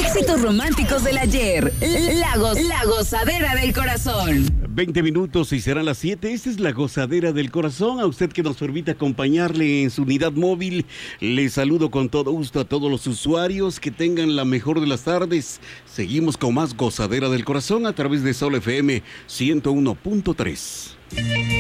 Éxitos románticos del ayer. La gozadera del corazón. 20 minutos y serán las 7. Esta es la gozadera del corazón. A usted que nos permite acompañarle en su unidad móvil, le saludo con todo gusto a todos los usuarios. Que tengan la mejor de las tardes. Seguimos con más gozadera del corazón a través de Sol FM 101.3.